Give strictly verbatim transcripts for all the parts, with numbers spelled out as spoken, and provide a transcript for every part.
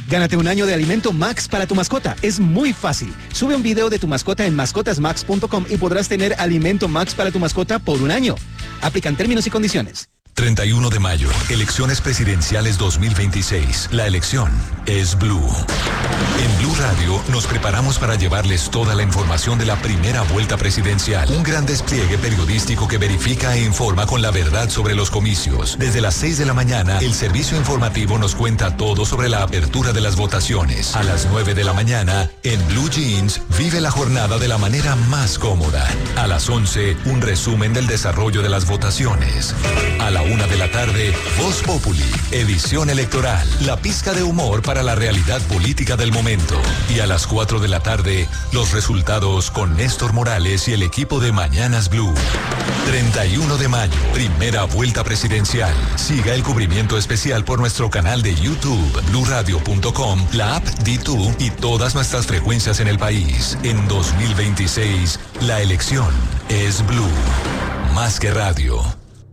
Gánate un año de alimento Max para tu mascota. Es muy fácil. Sube un video de tu mascota en mascotas max punto com y podrás tener alimento Max para tu mascota por un año. Aplican términos y condiciones. treinta y uno de mayo, elecciones presidenciales dos mil veintiséis. La elección es Blue. En Blue Radio nos preparamos para llevarles toda la información de la primera vuelta presidencial. Un gran despliegue periodístico que verifica e informa con la verdad sobre los comicios. Desde las seis de la mañana, el servicio informativo nos cuenta todo sobre la apertura de las votaciones. A las nueve de la mañana, en Blue Jeans, vive la jornada de la manera más cómoda. A las once, un resumen del desarrollo de las votaciones. A la una de la tarde, Voz Populi, edición electoral, la pizca de humor para la realidad política del momento. Y a las cuatro de la tarde, los resultados con Néstor Morales y el equipo de Mañanas Blue. treinta y uno de mayo, primera vuelta presidencial. Siga el cubrimiento especial por nuestro canal de YouTube, blue radio punto com, la app D dos y todas nuestras frecuencias en el país. En dos mil veintiséis, la elección es Blue. Más que radio.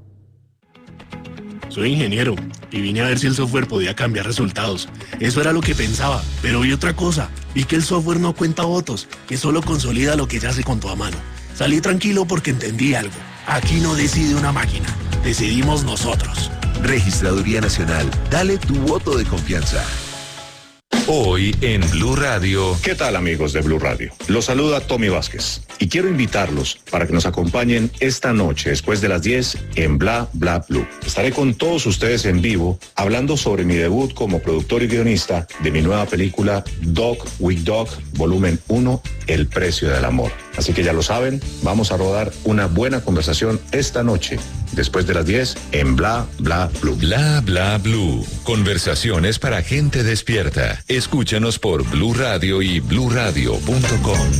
Soy ingeniero y vine a ver si el software podía cambiar resultados. Eso era lo que pensaba, pero vi otra cosa. Vi que el software no cuenta votos, que solo consolida lo que ya se contó a mano. Salí tranquilo porque entendí algo. Aquí no decide una máquina, decidimos nosotros. Registraduría Nacional, dale tu voto de confianza. Hoy en Blue Radio. ¿Qué tal, amigos de Blue Radio? Los saluda Tommy Vázquez y quiero invitarlos para que nos acompañen esta noche después de las diez en Bla Bla Blue. Estaré con todos ustedes en vivo hablando sobre mi debut como productor y guionista de mi nueva película Dog with Dog Volumen uno, El precio del amor. Así que ya lo saben, vamos a rodar una buena conversación esta noche después de las diez en Bla Bla Blue. Bla Bla Blue. Conversaciones para gente despierta. Escúchanos por Blue Radio y blue radio punto com.